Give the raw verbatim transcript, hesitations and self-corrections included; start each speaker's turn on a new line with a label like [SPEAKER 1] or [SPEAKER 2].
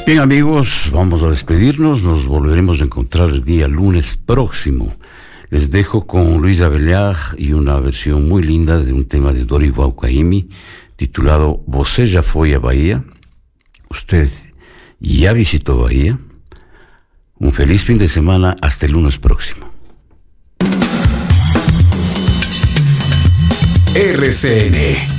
[SPEAKER 1] Bien, amigos, vamos a despedirnos. Nos volveremos a encontrar el día lunes próximo. Les dejo con Luis Abelard y una versión muy linda de un tema de Dorival Caymmi titulado Você já foi a Bahía? ¿Usted ya visitó Bahía? Un feliz fin de semana. Hasta el lunes próximo.
[SPEAKER 2] R C N